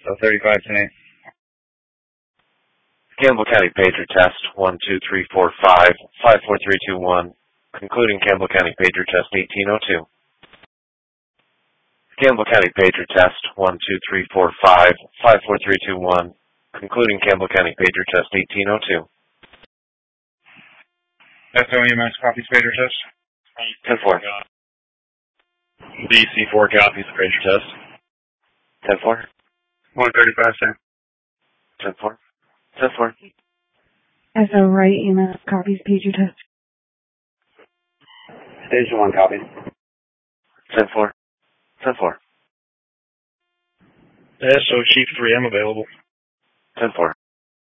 So 35 tonight. Campbell County pager test 12345 54321. Concluding Campbell County pager test 1802. Campbell County pager test 12345 54321. Concluding Campbell County pager test 1802. SOEMS copies pager test. 10-4. DC4 copies the pager test. 10-4. 135, sir. 10-4. 10-4. SO Wright EMS copies pager test. Station 1 copies. 10-4. 10-4. SO Chief 3M available. 10-4.